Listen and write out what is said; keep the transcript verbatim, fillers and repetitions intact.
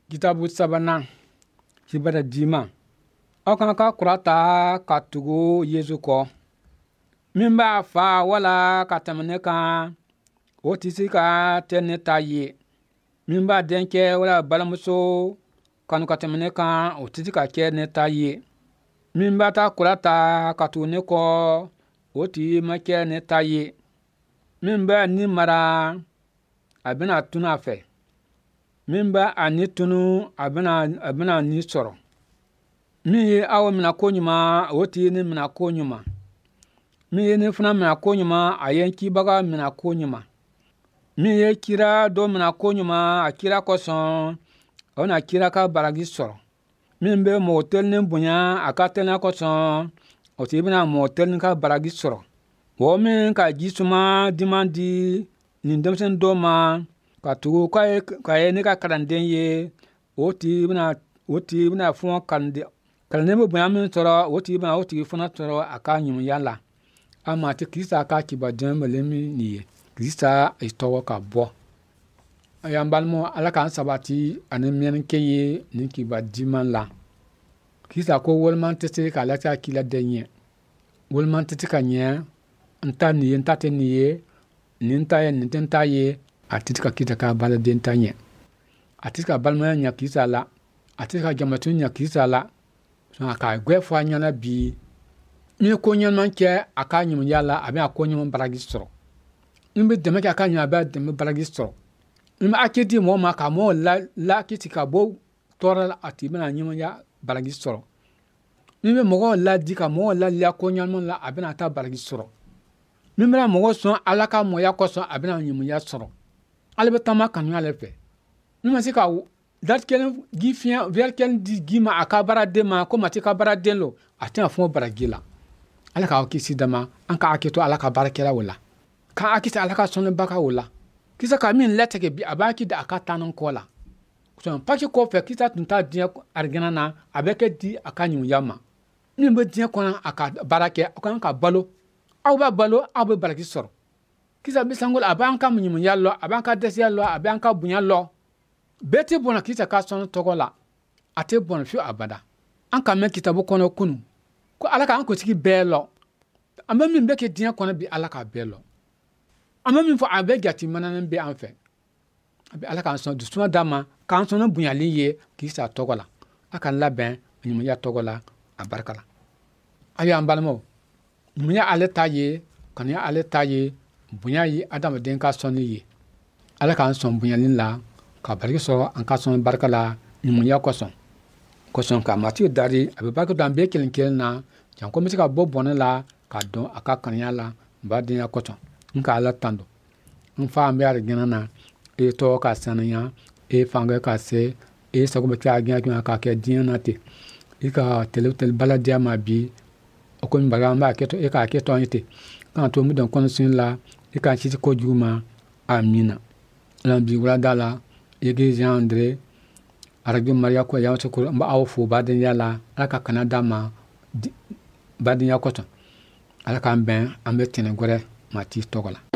Kitabu sabanan hibada dima okan ka kurata ka tugu Yesu ko min ba fa wala ka tamne kan o tisi ka tenne taye min ba denke wala balamuso kanu ka tamne kan o tisi ka ke ne taye min ba ta kurata ka tu ne ko o ti ma ke ne taye min ba ni mara abina tuna fe min ba ani tunu abina abina ni soro mi ye awo mina ko nyuma woti ni mina ko nyuma mi ye ni funa mina ko nyuma ayenki baga mina ko nyuma mi ye kira do mina ko nyuma akira ko son ona kira ka baragi soro min be motel ni bunya akatel na ko son oti bina motel ni ka baragi soro wo min ka jisuma dimandi ni demsen do ma ka tugu ka ka ne ka karanden ye oti bina oti bina fon kande kalne mo bana min toro oti bina oti fona toro aka nyum yala ama te krista ka kiba dem malemi ni krista itowo ka bo ayambal mo ala kan sabati anen men keye ni kiba diman la krista ko wolman tete ka lata kila denye wolman tete ka nya nta ni nta te ni ni nta ye ni nta ye atiska kita ka bala den tanye atiska balma nya kisa la atiska jamatu nya kisa la so aka gwefo anya na bi mi ko nya man ke aka nyum yala abi aka nyum baragi soro mbe deme ka aka nya ba deme baragi soro mbe akedi mo ma ka mo la la kitika bo tora ati bana nyum ya baragi soro mbe mo la dika mo la la ko nya mon la abi na ta baragi soro mbe na mo so alaka mo ya ko so abi na nyum ya soro albe tama kanu alefe nima sika dat ken gifia ver ken di gima akabara de ma ko matika bara de lo atin afo baragila alaka okisi dama anka aketo alaka barakela wala ka akita alaka sonen baka wala kisa ka min leteke bi abaki da akata non kola so paki ko fe kisa tunta dia argana na abeke di akanyu yama min be dia kona aka barake kan ka balo aw ba balo aw be baraki soro kisa bisangol abanka munyimu yallo abanka desi yallo abanka bunyallo beti bona kisa ka son togola ate bona fi abada anka men kitabu kono kunu ko alaka anko tiki belo amma min beke dinya kono bi alaka belo amma min fo abegati manan be anfe abi alaka son du suma dama kan son bunyali ye kisa togola akan laben munyimu ya togola abarkala ayo ambalmo munya ale taye kan ya ale taye bunya yi adam den ka sonni yi ala kan son bunya lin la ka barki so an ka son barka la ni munya ko son ko son ka mati dari abi barka dan be kelin kelin na jan ko mi ka bo bona la ka don aka kan ya la ba den ya ko ton nka ala tando nfa ambe ar gina na e to ka sananya e fanga ka se e so ko be ka gina ka ke din na te e ka tele tele bala dia ma bi o ko mi baga ma ke to e ka ke to yite kan to mu don kon sin la e kan chiti ko juma amina lambi wala dala yege Jean André aragbe Maria ko ya to ko mba awfo baden yala aka Canada ma baden yakoto ala kan ben ambe tene gore mati togola